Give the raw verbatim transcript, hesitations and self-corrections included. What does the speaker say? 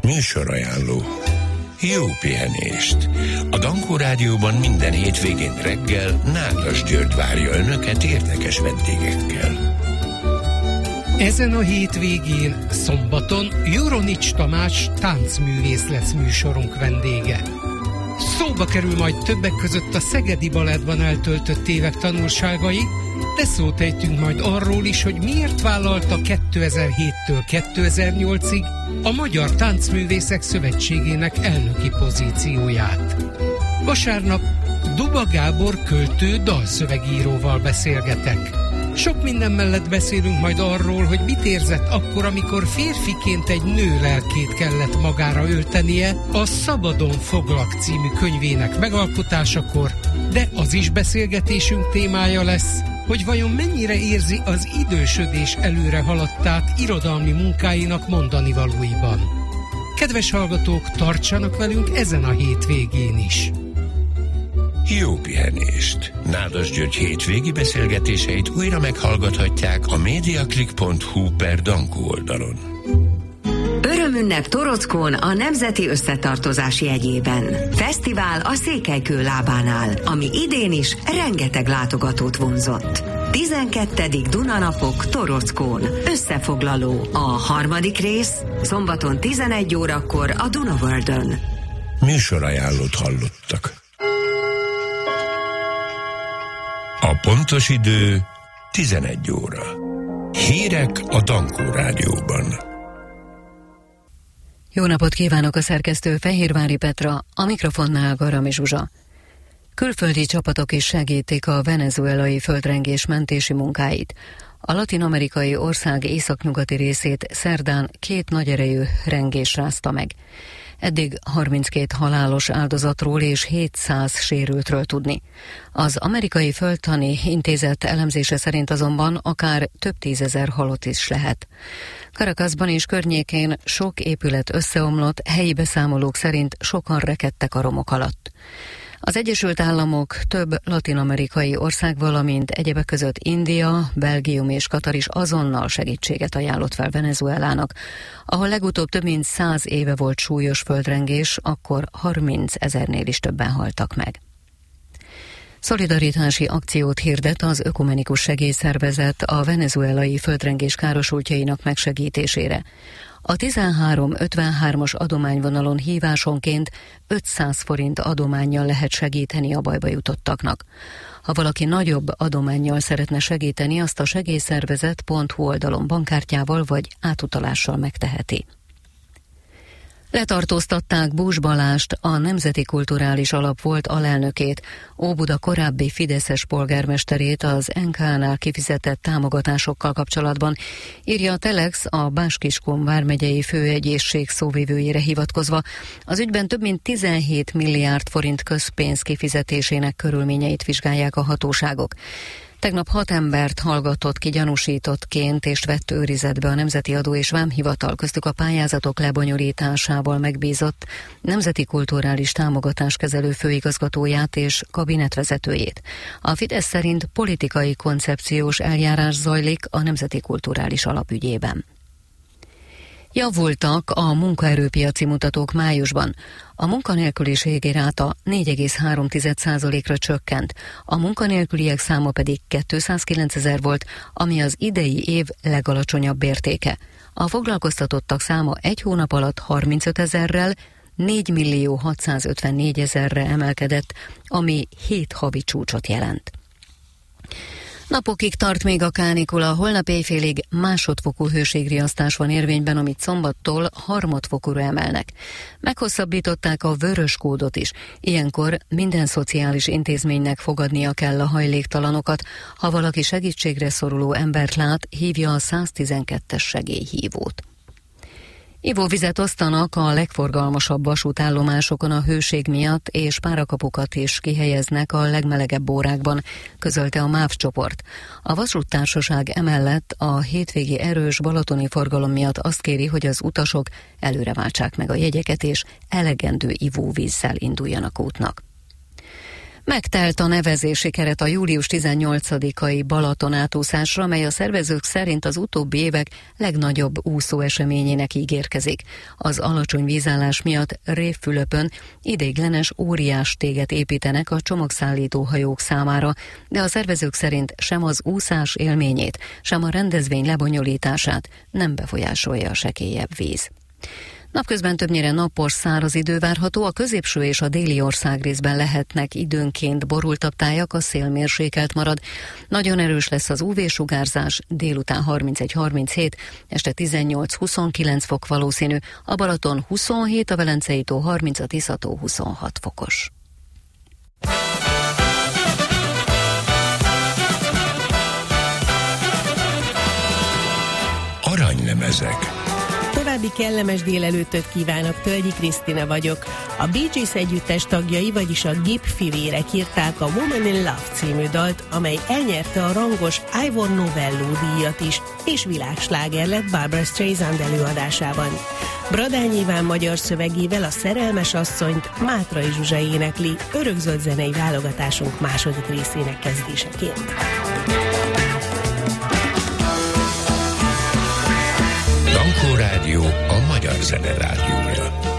Műsorajánló. Jó pihenést! A Dankó Rádióban minden hétvégén reggel Nádas György várja Önöket érdekes vendégekkel. Ezen a hétvégén, szombaton Juronics Tamás táncművész lesz műsorunk vendége. Szóba kerül majd többek között a Szegedi Balettban eltöltött évek tanulságai, de szót ejtünk majd arról is, hogy miért vállalta kétezer-héttől kétezer-nyolcig a Magyar Táncművészek Szövetségének elnöki pozícióját. Vasárnap Duba Gábor költő dalszövegíróval beszélgetek. Sok minden mellett beszélünk majd arról, hogy mit érzett akkor, amikor férfiként egy nő lelkét kellett magára öltenie a Szabadon foglak című könyvének megalkotásakor, de az is beszélgetésünk témája lesz, hogy vajon mennyire érzi az idősödés előre haladtát irodalmi munkáinak mondanivalóiban. Kedves hallgatók, tartsanak velünk ezen a hétvégén is! Jó pihenést! Nádas György hétvégi beszélgetéseit újra meghallgathatják a mediaclick pont hu per Dankó oldalon. Örömünnep Torockón a Nemzeti Összetartozás jegyében. Fesztivál a Székelykő lábánál, ami idén is rengeteg látogatót vonzott. tizenkettedik Dunanapok Torockón. Összefoglaló. A harmadik rész szombaton tizenegy órakor a Dunaworldön. Műsorajánlót hallottak. A pontos idő tizenegy óra. Hírek a Dankó Rádióban. Jó napot kívánok, a szerkesztő Fehérvári Petra, a mikrofonnál Garami Zsuzsa. Külföldi csapatok is segítik a venezuelai földrengés mentési munkáit. A latin-amerikai ország északnyugati részét szerdán két nagyerejű rengés rázta meg. Eddig harminckét halálos áldozatról és hétszáz sérültről tudni. Az Amerikai Földtani Intézet elemzése szerint azonban akár több tízezer halott is lehet. Caracasban és környékén sok épület összeomlott, helyi beszámolók szerint sokan rekedtek a romok alatt. Az Egyesült Államok, több latin-amerikai ország, valamint egyebek között India, Belgium és Katar is azonnal segítséget ajánlott fel Venezuelának, ahol legutóbb több mint száz éve volt súlyos földrengés, akkor harminc ezernél is többen haltak meg. Szolidaritási akciót hirdet az Ökumenikus Segélyszervezet a venezuelai földrengés károsultjainak megsegítésére. A tizenhárom ötvenhármas adományvonalon hívásonként ötszáz forint adománnyal lehet segíteni a bajba jutottaknak. Ha valaki nagyobb adománnyal szeretne segíteni, azt a segélyszervezet pont hu oldalon bankkártyával vagy átutalással megteheti. Letartóztatták Bús Balást, a Nemzeti Kulturális Alap volt alelnökét, Óbuda korábbi fideszes polgármesterét az en ká á-nál kifizetett támogatásokkal kapcsolatban, írja a Telex a Bács-Kiskun vármegyei főügyészség szóvivőjére hivatkozva. Az ügyben több mint tizenhét milliárd forint közpénz kifizetésének körülményeit vizsgálják a hatóságok. Tegnap hat embert hallgatott ki gyanúsítottként és vett őrizetbe a Nemzeti Adó és Vámhivatal, köztük a pályázatok lebonyolításával megbízott Nemzeti Kulturális Támogatáskezelő főigazgatóját és kabinetvezetőjét. A Fidesz szerint politikai koncepciós eljárás zajlik a Nemzeti Kulturális Alap ügyében. Javultak a munkaerőpiaci mutatók májusban. A munkanélküliségi ráta négy egész három százalékra csökkent, a munkanélküliek száma pedig kétszázkilencezer volt, ami az idei év legalacsonyabb értéke. A foglalkoztatottak száma egy hónap alatt harmincötezerrel, négy millió hatszázötvennégyezer-re emelkedett, ami hét havi csúcsot jelent. Napokig tart még a kánikula, holnap éjfélig másodfokú hőségriasztás van érvényben, amit szombattól harmadfokúra emelnek. Meghosszabbították a vörös kódot is. Ilyenkor minden szociális intézménynek fogadnia kell a hajléktalanokat. Ha valaki segítségre szoruló embert lát, hívja a száztizenkettes segélyhívót. Ivóvizet osztanak a legforgalmasabb vasútállomásokon a hőség miatt, és párakapukat is kihelyeznek a legmelegebb órákban, közölte a MÁV csoport. A vasúttársaság emellett a hétvégi erős balatoni forgalom miatt azt kéri, hogy az utasok előre váltsák meg a jegyeket, és elegendő ivóvízzel induljanak útnak. Megtelt a nevezési keret a július tizennyolcadikai Balaton átúszásra, mely a szervezők szerint az utóbbi évek legnagyobb úszóeseményének ígérkezik. Az alacsony vízállás miatt Révfülöpön ideiglenes óriás téget építenek a csomagszállító hajók számára, de a szervezők szerint sem az úszás élményét, sem a rendezvény lebonyolítását nem befolyásolja a sekélyebb víz. Napközben többnyire napos, száraz idő várható, a középső és a déli országrészben lehetnek időnként borultabb tájak, a szél mérsékelt marad. Nagyon erős lesz az ú vé-sugárzás, délután harmincegy-harminchét, este tizennyolc-huszonkilenc fok valószínű, a Balaton huszonhét, a Velencei tó harminc, a Tisza-tó huszonhat fokos. Aranylemezek. További kellemes délelőttöt kívánok, Tölgyi Krisztina vagyok. A Bee Gees együttes tagjai, vagyis a Gibb fivérek írták a Woman in Love című dalt, amely elnyerte a rangos Ivor Novello díjat is, és világsláger lett Barbra Streisand előadásában. Bradányi Iván magyar szövegével a szerelmes asszonyt Mátrai Zsuzsa énekli, örökzöld zenei válogatásunk második részének kezdéseként. Dankó Rádió, a magyar zene rádiója.